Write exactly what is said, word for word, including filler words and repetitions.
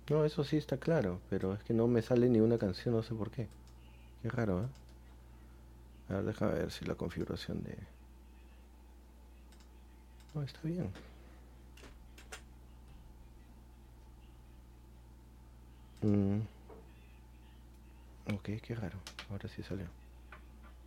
No, eso sí está claro, pero es que no me sale ni una canción, no sé por qué. Qué raro, ¿eh? A ver, déjame ver si la configuración de... No, está bien. Mm, ok, qué raro. Ahora sí salió.